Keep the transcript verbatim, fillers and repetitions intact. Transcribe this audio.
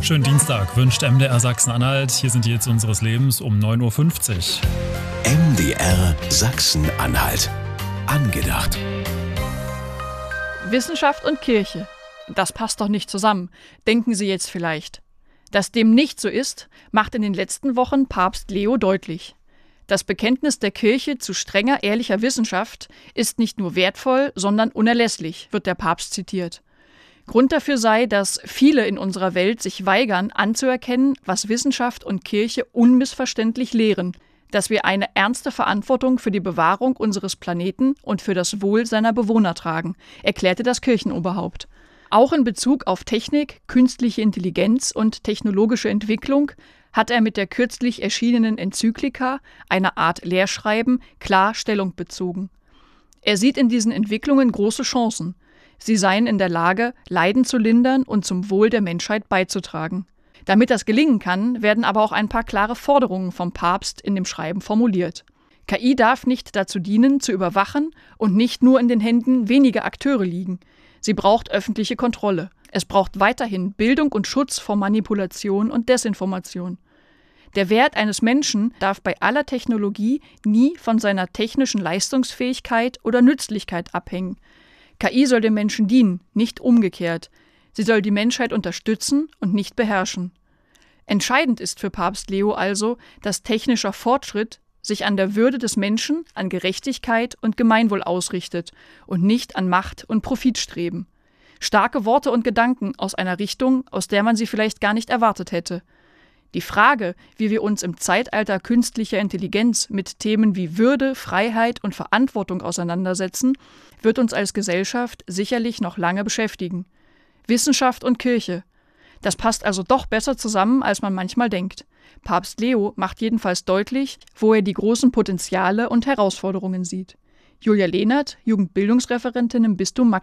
Schönen Dienstag wünscht M D R Sachsen-Anhalt. Hier sind die Hits unseres Lebens um neun Uhr fünfzig. M D R Sachsen-Anhalt. Angedacht. Wissenschaft und Kirche. Das passt doch nicht zusammen, denken Sie jetzt vielleicht. Dass dem nicht so ist, macht in den letzten Wochen Papst Leo deutlich. Das Bekenntnis der Kirche zu strenger, ehrlicher Wissenschaft ist nicht nur wertvoll, sondern unerlässlich, wird der Papst zitiert. Grund dafür sei, dass viele in unserer Welt sich weigern, anzuerkennen, was Wissenschaft und Kirche unmissverständlich lehren, dass wir eine ernste Verantwortung für die Bewahrung unseres Planeten und für das Wohl seiner Bewohner tragen, erklärte das Kirchenoberhaupt. Auch in Bezug auf Technik, künstliche Intelligenz und technologische Entwicklung hat er mit der kürzlich erschienenen Enzyklika, einer Art Lehrschreiben, klar Stellung bezogen. Er sieht in diesen Entwicklungen große Chancen. Sie seien in der Lage, Leiden zu lindern und zum Wohl der Menschheit beizutragen. Damit das gelingen kann, werden aber auch ein paar klare Forderungen vom Papst in dem Schreiben formuliert. K I darf nicht dazu dienen, zu überwachen und nicht nur in den Händen weniger Akteure liegen. Sie braucht öffentliche Kontrolle. Es braucht weiterhin Bildung und Schutz vor Manipulation und Desinformation. Der Wert eines Menschen darf bei aller Technologie nie von seiner technischen Leistungsfähigkeit oder Nützlichkeit abhängen. K I soll dem Menschen dienen, nicht umgekehrt. Sie soll die Menschheit unterstützen und nicht beherrschen. Entscheidend ist für Papst Leo also, dass technischer Fortschritt sich an der Würde des Menschen, an Gerechtigkeit und Gemeinwohl ausrichtet und nicht an Macht und Profitstreben. Starke Worte und Gedanken aus einer Richtung, aus der man sie vielleicht gar nicht erwartet hätte. Die Frage, wie wir uns im Zeitalter künstlicher Intelligenz mit Themen wie Würde, Freiheit und Verantwortung auseinandersetzen, wird uns als Gesellschaft sicherlich noch lange beschäftigen. Wissenschaft und Kirche. Das passt also doch besser zusammen, als man manchmal denkt. Papst Leo macht jedenfalls deutlich, wo er die großen Potenziale und Herausforderungen sieht. Julia Lehnert, Jugendbildungsreferentin im Bistum Magdeburg.